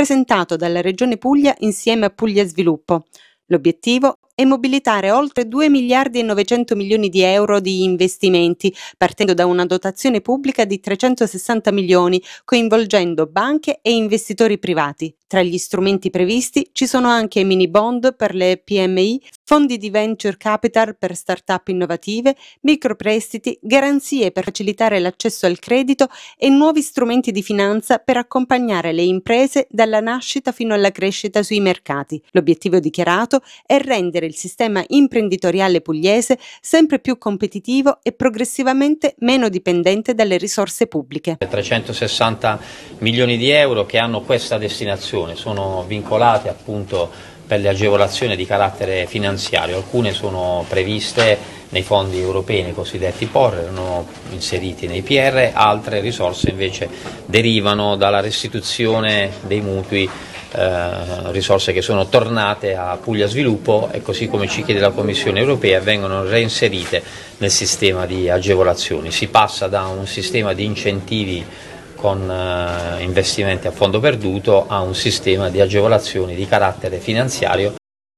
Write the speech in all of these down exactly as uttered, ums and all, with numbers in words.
presentato dalla Regione Puglia insieme a Puglia Sviluppo. L'obiettivo è mobilitare oltre due miliardi e novecento milioni di euro di investimenti, partendo da una dotazione pubblica di trecentosessanta milioni, coinvolgendo banche e investitori privati. Tra gli strumenti previsti ci sono anche mini bond per le P M I, fondi di venture capital per start-up innovative, microprestiti, garanzie per facilitare l'accesso al credito e nuovi strumenti di finanza per accompagnare le imprese dalla nascita fino alla crescita sui mercati. L'obiettivo dichiarato è rendere il sistema imprenditoriale pugliese sempre più competitivo e progressivamente meno dipendente dalle risorse pubbliche. trecentosessanta milioni di euro che hanno questa destinazione sono vincolate appunto per le agevolazioni di carattere finanziario. Alcune sono previste nei fondi europei, nei cosiddetti P O R, erano inseriti nei P R, altre risorse invece derivano dalla restituzione dei mutui, eh, risorse che sono tornate a Puglia Sviluppo e così come ci chiede la Commissione europea vengono reinserite nel sistema di agevolazioni. Si passa da un sistema di incentivi con eh, investimenti a fondo perduto a un sistema di agevolazioni di carattere finanziario.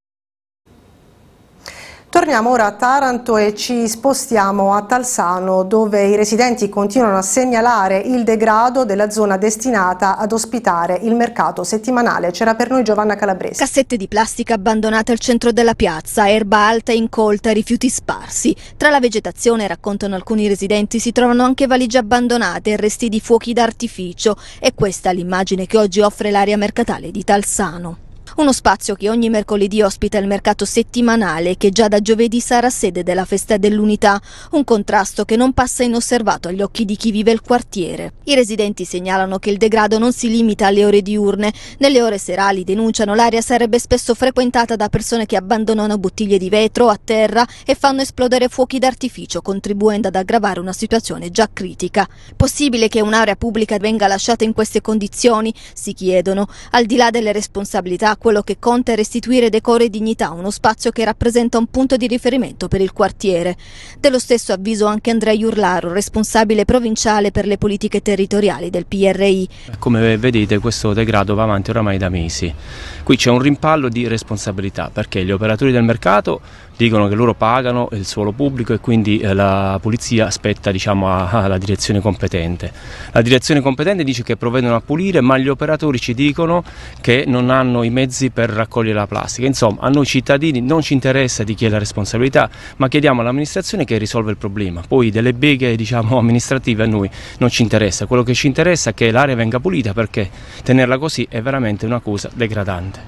Torniamo ora a Taranto e ci spostiamo a Talsano, dove i residenti continuano a segnalare il degrado della zona destinata ad ospitare il mercato settimanale. C'era per noi Giovanna Calabresi. Cassette di plastica abbandonate al centro della piazza, erba alta e incolta, rifiuti sparsi. Tra la vegetazione, raccontano alcuni residenti, si trovano anche valigie abbandonate e resti di fuochi d'artificio. E questa è l'immagine che oggi offre l'area mercatale di Talsano. Uno spazio che ogni mercoledì ospita il mercato settimanale, che già da giovedì sarà sede della festa dell'unità, un contrasto che non passa inosservato agli occhi di chi vive il quartiere. I residenti segnalano che il degrado non si limita alle ore diurne. Nelle ore serali, denunciano, l'area sarebbe spesso frequentata da persone che abbandonano bottiglie di vetro a terra e fanno esplodere fuochi d'artificio, contribuendo ad aggravare una situazione già critica. Possibile che un'area pubblica venga lasciata in queste condizioni? Si chiedono. Al di là delle responsabilità, quello che conta è restituire decoro e dignità a uno spazio che rappresenta un punto di riferimento per il quartiere. Dello stesso avviso anche Andrea Iurlaro, responsabile provinciale per le politiche territoriali del P R I. Come vedete, questo degrado va avanti oramai da mesi. Qui c'è un rimpallo di responsabilità, perché gli operatori del mercato dicono che loro pagano il suolo pubblico e quindi eh, la polizia aspetta, diciamo, alla direzione competente. La direzione competente dice che provvedono a pulire, ma gli operatori ci dicono che non hanno i mezzi per raccogliere la plastica. Insomma, a noi cittadini non ci interessa di chi è la responsabilità, ma chiediamo all'amministrazione che risolva il problema. Poi delle beghe, diciamo, amministrative a noi non ci interessa. Quello che ci interessa è che l'area venga pulita, perché tenerla così è veramente una cosa degradante.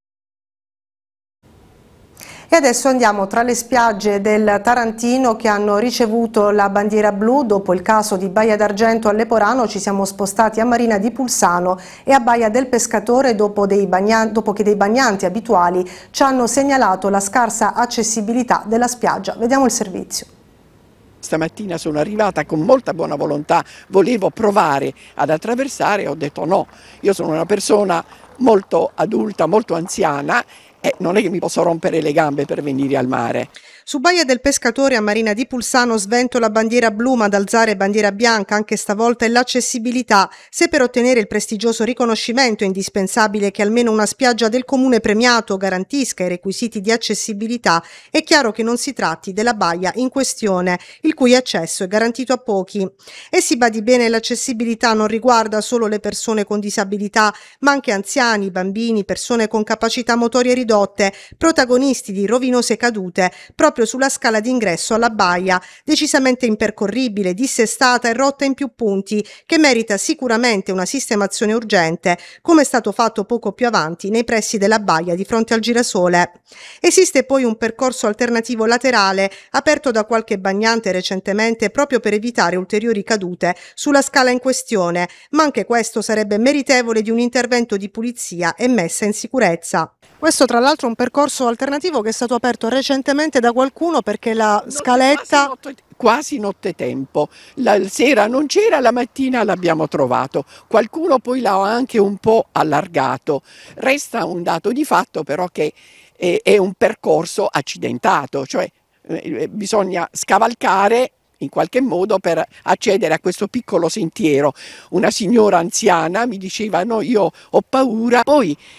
E adesso andiamo tra le spiagge del Tarantino che hanno ricevuto la bandiera blu. Dopo il caso di Baia d'Argento a Leporano ci siamo spostati a Marina di Pulsano e a Baia del Pescatore dopo, dei bagna- dopo che dei bagnanti abituali ci hanno segnalato la scarsa accessibilità della spiaggia. Vediamo il servizio. Stamattina sono arrivata con molta buona volontà, volevo provare ad attraversare e ho detto no, io sono una persona molto adulta, molto anziana e non è che mi posso rompere le gambe per venire al mare. Su Baia del Pescatore a Marina di Pulsano svento la bandiera blu, ma ad alzare bandiera bianca anche stavolta è l'accessibilità. Se per ottenere il prestigioso riconoscimento è indispensabile che almeno una spiaggia del comune premiato garantisca i requisiti di accessibilità, è chiaro che non si tratti della baia in questione, il cui accesso è garantito a pochi. E si badi bene, l'accessibilità non riguarda solo le persone con disabilità, ma anche anziani, bambini, persone con capacità motorie ridotte, protagonisti di rovinose cadute, proprio sulla scala d'ingresso alla baia, decisamente impercorribile, dissestata e rotta in più punti, che merita sicuramente una sistemazione urgente, come è stato fatto poco più avanti nei pressi della baia di fronte al girasole. Esiste poi un percorso alternativo laterale, aperto da qualche bagnante recentemente proprio per evitare ulteriori cadute sulla scala in questione, ma anche questo sarebbe meritevole di un intervento di pulizia e messa in sicurezza. Questo tra l'altro è un percorso alternativo che è stato aperto recentemente da qualcuno perché la scaletta... Quasi, notte, quasi nottetempo, la sera non c'era, la mattina l'abbiamo trovato, qualcuno poi l'ha anche un po' allargato. Resta un dato di fatto però che è, è un percorso accidentato, cioè eh, bisogna scavalcare in qualche modo per accedere a questo piccolo sentiero. Una signora anziana mi diceva no, io ho paura, poi